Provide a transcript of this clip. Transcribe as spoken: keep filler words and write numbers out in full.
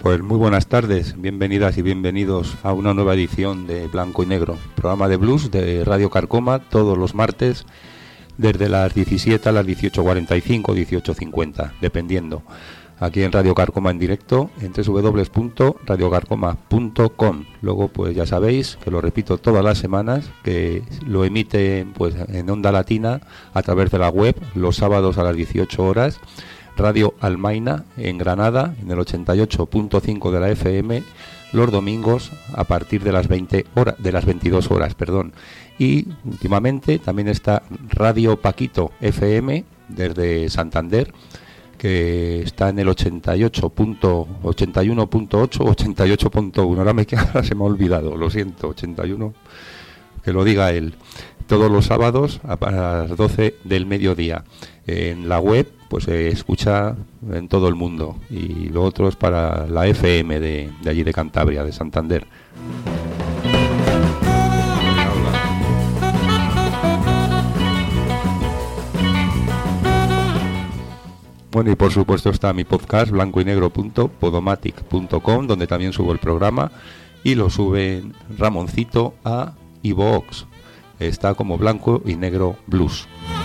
Pues muy buenas tardes, bienvenidas y bienvenidos a una nueva edición de Blanco y Negro, programa de blues de Radio Carcoma, todos los martes desde las diecisiete a las dieciocho cuarenta y cinco, dieciocho cincuenta, dependiendo. Aquí en Radio Carcoma en directo en doble u doble u doble u punto radio carcoma punto com. Luego pues ya sabéis que lo repito todas las semanas, que lo emite pues en Onda Latina a través de la web los sábados a las dieciocho horas, Radio Almaina en Granada en el ochenta y ocho punto cinco de la F M, los domingos a partir de las veinte horas, de las veintidós horas, perdón. Y últimamente también está Radio Paquito F M desde Santander, que está en el ochenta y ocho punto ochenta y uno punto ocho, ochenta y ocho punto uno. Ahora me ahora se me ha olvidado, lo siento, ochenta y uno, que lo diga él. Todos los sábados a las doce del mediodía. En la web pues se escucha en todo el mundo, y lo otro es para la F M de, de allí de Cantabria, de Santander. Bueno, y por supuesto está mi podcast blanco y negro punto podomatic punto com, donde también subo el programa, y lo sube Ramoncito a iVoox. Está como Blanco y Negro Blues.